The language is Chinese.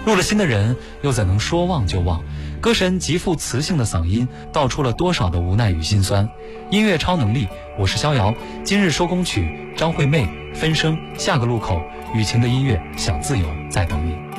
入了心的人又怎能说忘就忘？歌神极富磁性的嗓音道出了多少的无奈与心酸。音乐超能力，我是逍遥。今日收工曲，张惠妹，分声，下个路口，雨晴的音乐，想自由，在等你。